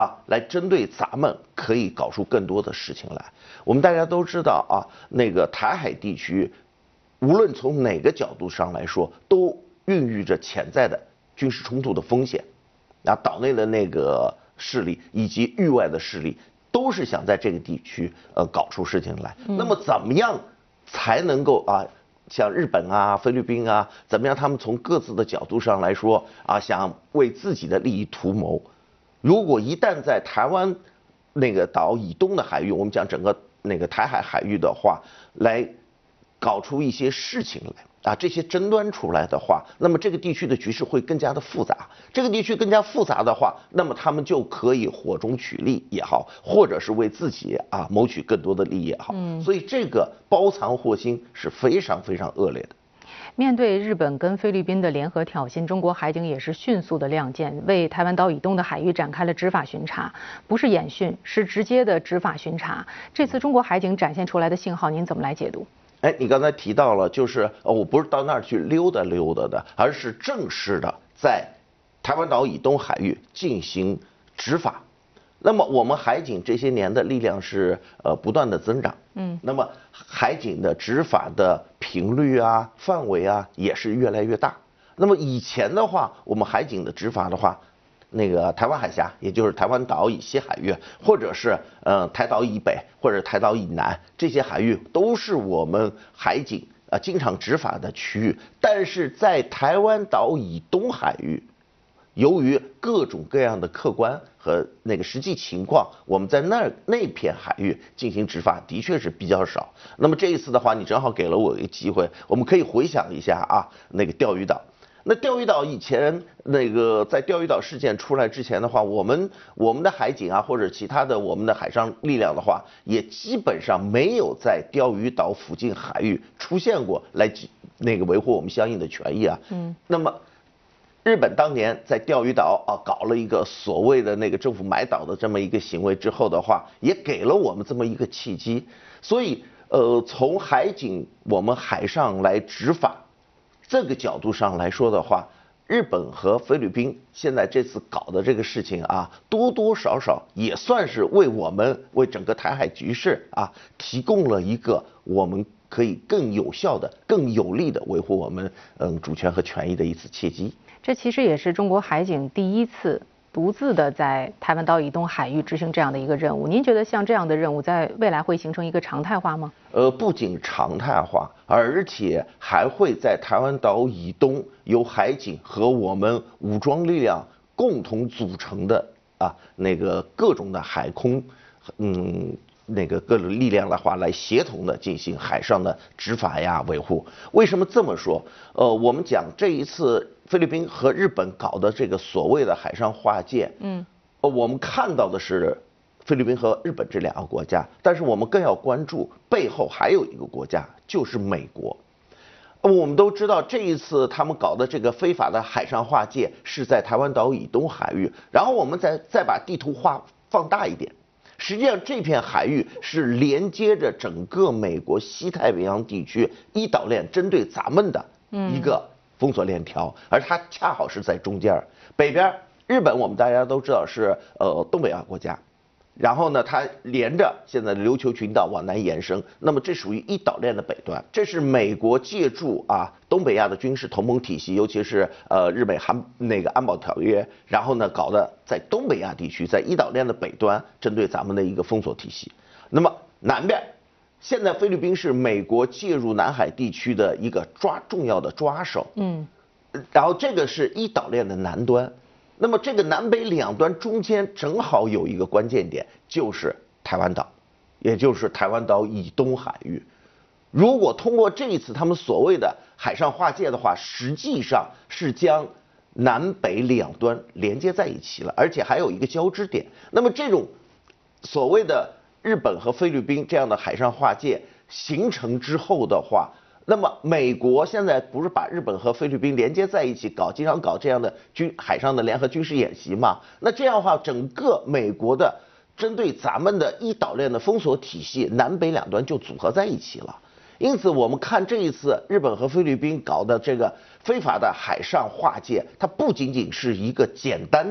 来针对咱们可以搞出更多的事情来。我们大家都知道啊，那个台海地区，无论从哪个角度上来说，都孕育着潜在的军事冲突的风险。岛内的那个势力以及域外的势力，都是想在这个地区搞出事情来。那么怎么样才能够像日本啊、菲律宾啊，怎么样他们从各自的角度上来说想为自己的利益图谋？如果一旦在台湾那个岛以东的海域，我们讲整个那个台海海域的话，来搞出一些事情来。这些争端出来的话，那么这个地区的局势会更加的复杂。这个地区更加复杂的话，那么他们就可以火中取栗也好，或者是为自己谋取更多的利益也好。所以这个包藏祸心是非常非常恶劣的。 面对日本跟菲律宾的联合挑衅，中国海警也是迅速的亮剑，为台湾岛以东的海域展开了执法巡查，不是演训，是直接的执法巡查。这次中国海警展现出来的信号，您怎么来解读？ 你刚才提到了，就是我不是到那儿去溜达溜达的，而是正式的在台湾岛以东海域进行执法。那么我们海警这些年的力量是不断的增长，那么海警的执法的频率范围也是越来越大。那么以前的话，我们海警的执法的话，那个台湾海峡，也就是台湾岛以西海域，或者是台岛以北或者台岛以南，这些海域都是我们海警经常执法的区域。但是在台湾岛以东海域，由于各种各样的客观和那个实际情况，我们在那片海域进行执法的确是比较少。那么这一次的话，你正好给了我一个机会，我们可以回想一下那个钓鱼岛。那钓鱼岛以前那个在钓鱼岛事件出来之前的话，我们的海警或者其他的我们的海上力量的话，也基本上没有在钓鱼岛附近海域出现过来那个维护我们相应的权益那么日本当年在钓鱼岛搞了一个所谓的那个政府买岛的这么一个行为之后的话，也给了我们这么一个契机。所以从海警我们海上来执法这个角度上来说的话，日本和菲律宾现在这次搞的这个事情多多少少也算是为整个台海局势提供了一个我们可以更有效的、更有力的维护我们主权和权益的一次契机。 这其实也是中国海警第一次独自的在台湾岛以东海域执行这样的一个任务。您觉得像这样的任务在未来会形成一个常态化吗？ 不仅常态化，而且还会在台湾岛以东由海警和我们武装力量共同组成的那个各种的海空那个各种力量的话，来协同的进行海上的执法维护。为什么这么说？我们讲这一次菲律宾和日本搞的这个所谓的海上划界，我们看到的是菲律宾和日本这两个国家，但是我们更要关注背后还有一个国家，就是美国。我们都知道这一次他们搞的这个非法的海上划界是在台湾岛以东海域，然后我们再把地图放大一点。实际上，这片海域是连接着整个美国西太平洋地区一岛链针对咱们的一个封锁链条，而它恰好是在中间。北边日本我们大家都知道是东北亚国家，然后呢，它连着现在的琉球群岛往南延伸，那么这属于一岛链的北端。这是美国借助东北亚的军事同盟体系，尤其是日美那个安保条约，然后呢搞的在东北亚地区，在一岛链的北端针对咱们的一个封锁体系。那么南边，现在菲律宾是美国介入南海地区的一个重要的抓手，然后这个是一岛链的南端。那么这个南北两端中间正好有一个关键点，就是台湾岛，也就是台湾岛以东海域。如果通过这一次他们所谓的海上划界的话，实际上是将南北两端连接在一起了，而且还有一个交织点。那么这种所谓的日本和菲律宾这样的海上划界形成之后的话，那么美国现在不是把日本和菲律宾连接在一起经常搞这样的海上的联合军事演习吗？那这样的话，整个美国的针对咱们的一岛链的封锁体系，南北两端就组合在一起了。因此，我们看这一次日本和菲律宾搞的这个非法的海上划界，它不仅仅是一个简单的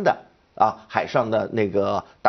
海上的那个